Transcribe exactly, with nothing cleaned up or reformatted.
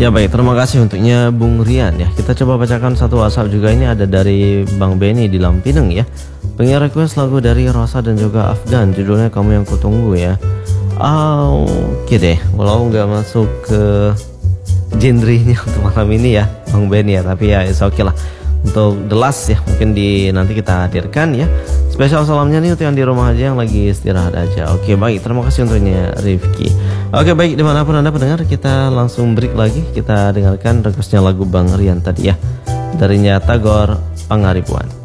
Ya baik, terima kasih untuknya Bung Rian ya. Kita coba bacakan satu WhatsApp juga, ini ada dari Bang Benny di Lampineng ya. Pengen request lagu dari Rosa dan juga Afgan, judulnya Kamu Yang Kutunggu ya. Oh, oke deh, walau nggak masuk ke genrenya untuk malam ini ya Bang Benny ya, tapi ya it's okay lah. Untuk The Last ya, mungkin di nanti kita hadirkan ya. Spesial salamnya nih untuk yang di rumah aja, yang lagi istirahat aja. Oke baik, terima kasih untuknya Rifki. Oke baik, dimanapun Anda pendengar, kita langsung break lagi. Kita dengarkan requestnya lagu Bang Rian tadi ya, dari Tagor Pangaribuan.